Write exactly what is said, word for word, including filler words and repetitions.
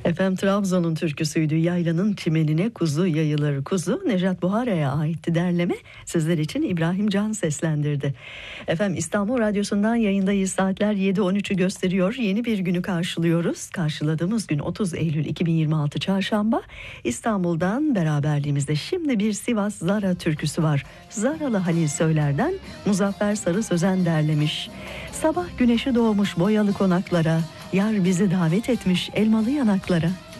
Efendim Trabzon'un türküsüydü. Yaylanın çimenine kuzu yayılır kuzu. Nejat Buhara'ya aitti derleme. Sizler için İbrahim Can seslendirdi. Efendim İstanbul Radyosu'ndan yayındayız. Saatler yedi on üçü gösteriyor. Yeni bir günü karşılıyoruz. Karşıladığımız gün otuz Eylül iki bin yirmi altı Çarşamba. İstanbul'dan beraberliğimizde şimdi bir Sivas Zara türküsü var. Zaralı Halil Söyler'den Muzaffer Sarı Sözen derlemiş. Sabah güneşi doğmuş boyalı konaklara, yar bizi davet etmiş elmalı yanaklara.